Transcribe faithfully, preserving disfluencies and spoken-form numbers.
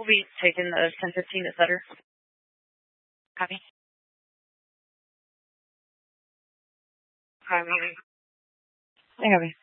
We'll be taking the ten fifteen at Sutter. Copy. Copy. I copy.